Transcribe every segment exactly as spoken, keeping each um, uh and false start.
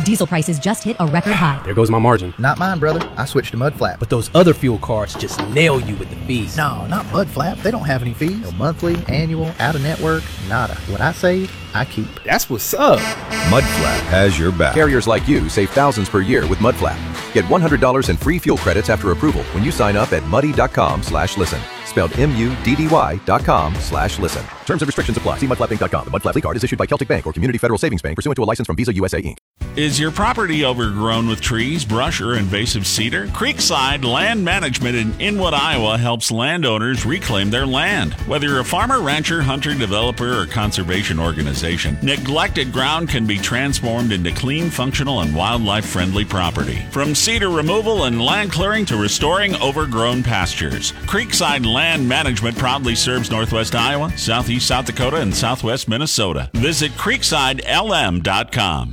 Diesel prices just hit a record high. There goes my margin. Not mine, brother. I switched to Mud Flap. But those other fuel cards just nail you with the fees. No, not Mud Flap. They don't have any fees. No monthly, annual, out-of-network, nada. What I save, I keep. That's what's up. Mudflap has your back. Carriers like you save thousands per year with Mudflap. Get one hundred dollars in free fuel credits after approval when you sign up at muddy.com slash listen. Spelled M-U-D-D-Y dot com slash listen. Terms and restrictions apply. See mudflap inc dot com. The Mudflap Fleet Card is issued by Celtic Bank or Community Federal Savings Bank pursuant to a license from Visa U S A, Incorporated. Is your property overgrown with trees, brush, or invasive cedar? Creekside Land Management in Inwood, Iowa helps landowners reclaim their land. Whether you're a farmer, rancher, hunter, developer, or conservation organization, neglected ground can be transformed into clean, functional, and wildlife-friendly property. From cedar removal and land clearing to restoring overgrown pastures, Creekside Land Management proudly serves Northwest Iowa, Southeast South Dakota, and Southwest Minnesota. Visit creekside L M dot com.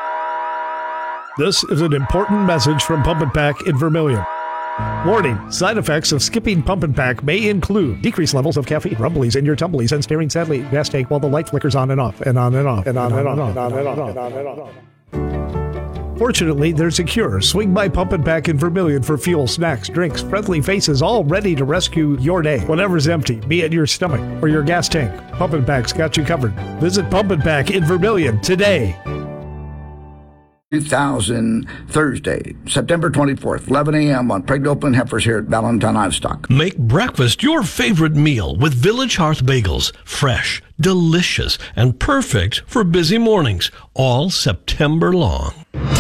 This is an important message from Pump and Pack in Vermilion. Warning, side effects of skipping Pump and Pack may include decreased levels of caffeine, rumblies in your tumblies, and staring sadly at gas tank while the light flickers on and off, and on and off, and on and off, and on and off, and on and off. Fortunately, there's a cure. Swing by Pump and Pack in Vermilion for fuel, snacks, drinks, friendly faces, all ready to rescue your day. Whatever's empty, be it your stomach or your gas tank, Pump and Pack's got you covered. Visit Pump and Pack in Vermilion today. two thousand, Thursday, September twenty-fourth, eleven a.m. on Pregnant Open Heifers here at Valentine Livestock. Make breakfast your favorite meal with Village Hearth Bagels. Fresh, delicious, and perfect for busy mornings, all September long.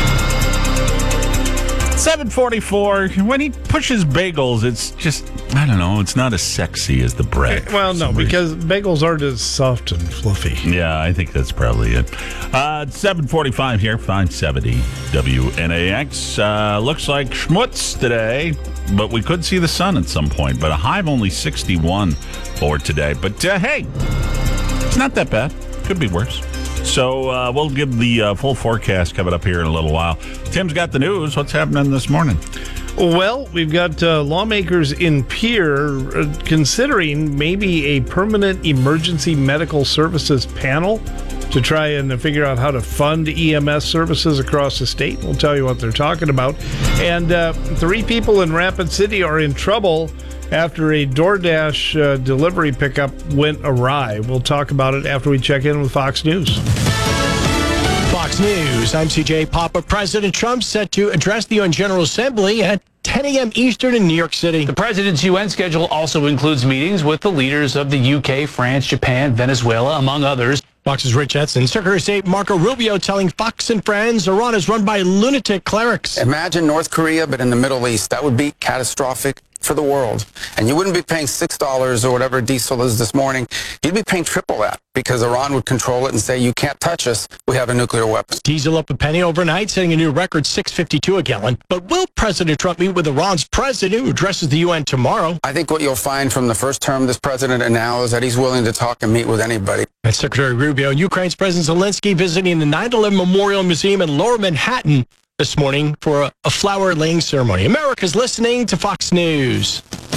seven forty-four, when he pushes bagels, it's just, I don't know, it's not as sexy as the bread. Well, no, because bagels aren't as soft and fluffy. Yeah, I think that's probably it. Uh, seven forty-five here, five seventy W N A X. Uh, looks like schmutz today, but we could see the sun at some point. But a high of only sixty-one for today. But uh, hey, it's not that bad. Could be worse. So uh, we'll give the uh, full forecast coming up here in a little while. Tim's got the news. What's happening this morning? Well, we've got uh, lawmakers in Pierre uh, considering maybe a permanent emergency medical services panel to try and figure out how to fund E M S services across the state. We'll tell you what they're talking about. And uh, three people in Rapid City are in trouble after a DoorDash uh, delivery pickup went awry. We'll talk about it after we check in with Fox News. Fox News, I'm C J Papa. President Trump set to address the U N General Assembly at ten a.m. Eastern in New York City. The president's U N schedule also includes meetings with the leaders of the U K, France, Japan, Venezuela, among others. Fox's Rich Edson. Secretary of State Marco Rubio telling Fox and Friends Iran is run by lunatic clerics. Imagine North Korea, but in the Middle East. That would be catastrophic for the world. And you wouldn't be paying six dollars or whatever diesel is this morning. You'd be paying triple that because Iran would control it and say, you can't touch us. We have a nuclear weapon. Diesel up a penny overnight, setting a new record six fifty-two a gallon. But will President Trump meet with Iran's president who addresses the U N tomorrow? I think what you'll find from the first term of this president and now is that he's willing to talk and meet with anybody. That's Secretary Rubio. Ukraine's President Zelensky visiting the nine eleven Memorial Museum in Lower Manhattan this morning for a, a flower-laying ceremony. America's listening to Fox News.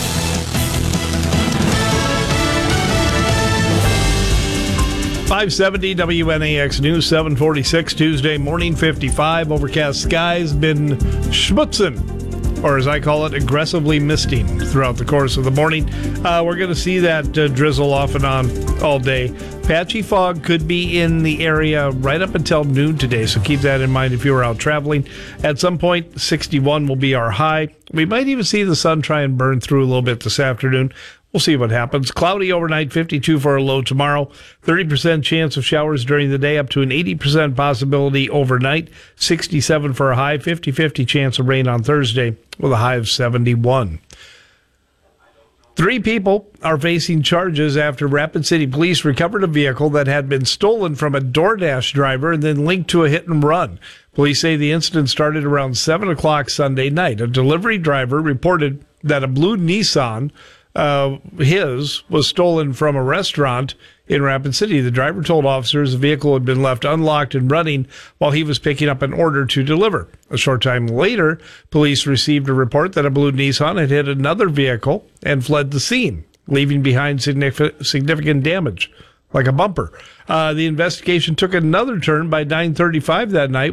five seventy W N A X News, seven forty-six, Tuesday morning, fifty-five. Overcast skies, been schmutzing, or as I call it, aggressively misting throughout the course of the morning. Uh, we're going to see that uh, drizzle off and on all day. Patchy fog could be in the area right up until noon today, so keep that in mind if you were out traveling. At some point, sixty-one will be our high. We might even see the sun try and burn through a little bit this afternoon. We'll see what happens. Cloudy overnight, fifty-two for a low tomorrow. thirty percent chance of showers during the day, up to an eighty percent possibility overnight. sixty-seven for a high, fifty-fifty chance of rain on Thursday with a high of seventy-one. Three people are facing charges after Rapid City Police recovered a vehicle that had been stolen from a DoorDash driver and then linked to a hit and run. Police say the incident started around seven o'clock Sunday night. A delivery driver reported that a blue Nissan Uh, his was stolen from a restaurant in Rapid City. The driver told officers the vehicle had been left unlocked and running while he was picking up an order to deliver. A short time later, police received a report that a blue Nissan had hit another vehicle and fled the scene, leaving behind significant, significant damage, like a bumper. Uh, the investigation took another turn by nine thirty-five that night